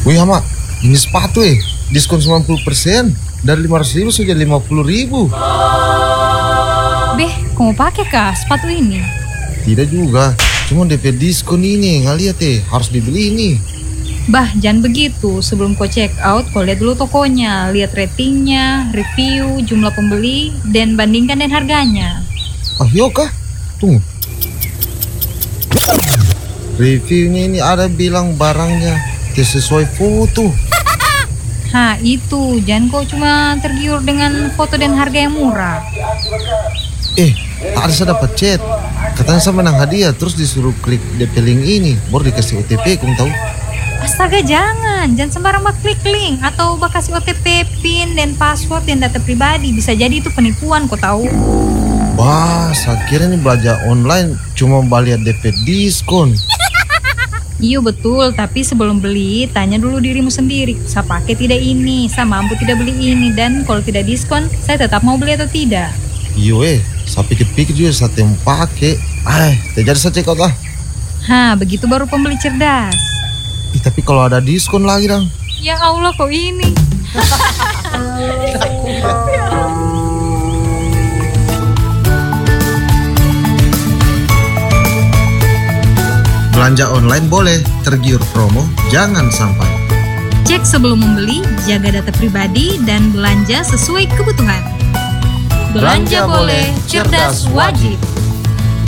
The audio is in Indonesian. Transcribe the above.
Wih Hama, ini sepatu diskon 90%. Dari 500.000 sudah 50.000. Beh, kamu pakai kah sepatu ini? Tidak juga, cuma DP diskon ini. Nggak lihat harus dibeli ini. Bah, jangan begitu. Sebelum kau check out, kau lihat dulu tokonya. Lihat ratingnya, review, jumlah pembeli, dan bandingkan dengan harganya. Ah, iya kah? Tunggu. Reviewnya ini ada bilang barangnya tidak sesuai foto. Hah, itu. Jangan kau cuma tergiur dengan foto dan harga yang murah. Tak ada saya dapat chat. Katanya saya menang hadiah, terus disuruh klik DP link ini, baru dikasih OTP, kamu tahu? Astaga, jangan sembarang klik link atau kasih OTP, PIN, dan password dan data pribadi. Bisa jadi itu penipuan, kau tahu? Wah, saya kira ini belanja online cuma lihat DP diskon. Iya betul, tapi sebelum beli, tanya dulu dirimu sendiri. Saya pakai tidak ini, saya mampu tidak beli ini, dan kalau tidak diskon, saya tetap mau beli atau tidak. Iya saya pikir-pikir juga saya yang pakai. Tidak jadi saya check out lah. Hah, begitu baru pembeli cerdas. Tapi kalau ada diskon lagi dong. Ya Allah, kok ini? Belanja online boleh, tergiur promo jangan sampai. Cek sebelum membeli, jaga data pribadi, dan belanja sesuai kebutuhan. Belanja boleh, cerdas wajib.